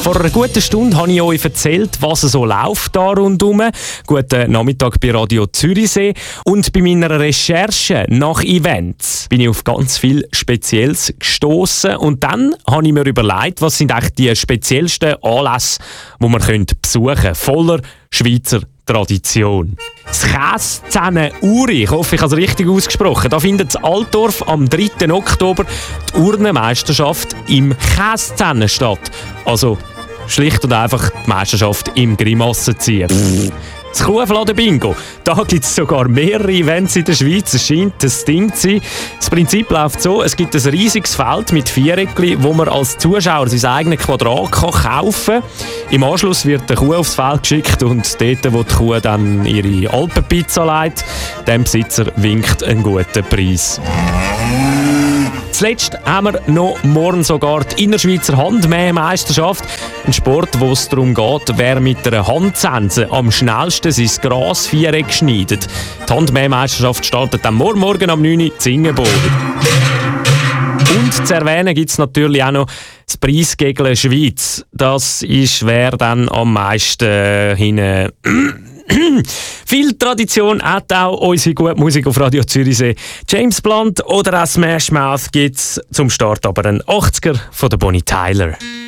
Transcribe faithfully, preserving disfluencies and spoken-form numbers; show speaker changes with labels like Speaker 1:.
Speaker 1: Vor einer guten Stunde habe ich euch erzählt, was so läuft da rundherum. Guten Nachmittag bei Radio Zürichsee. Und bei meiner Recherche nach Events bin ich auf ganz viel Spezielles gestossen. Und dann habe ich mir überlegt, was sind eigentlich die speziellsten Anlässe, die man besuchen könnte, voller Schweizer Tradition. Das Käszene Uri, ich hoffe, ich habe es richtig ausgesprochen. Da findet in Altdorf am dritten Oktober die Urnenmeisterschaft im Käszene statt. Also schlicht und einfach die Meisterschaft im Grimassenziehen. Das Kuhfladen-Bingo. Da gibt es sogar mehrere Events in der Schweiz. Es scheint das Ding zu sein. Das Prinzip läuft so: Es gibt ein riesiges Feld mit Viereckchen, wo man als Zuschauer sein eigenes Quadrat kann kaufen kann. Im Anschluss wird die Kuh aufs Feld geschickt und dort, wo die Kuh dann ihre Alpenpizza legt, dem Besitzer winkt einen guten Preis. Zuletzt haben wir noch morgen sogar die Innerschweizer Handmähmeisterschaft. Ein Sport, wo es darum geht, wer mit einer Handsense am schnellsten sein Grasviereck schneidet. Die Handmähmeisterschaft startet am Morgen um neun Uhr in Zingenburg. Und zu erwähnen gibt es natürlich auch noch das Preisgegeln Schweiz. Das ist, wer dann am meisten äh, hinten... Viel Tradition hat auch unsere gute Musik auf Radio Zürichsee. James Blunt oder auch Smash Mouth gibt es zum Start aber einen achtziger von der Bonnie Tyler.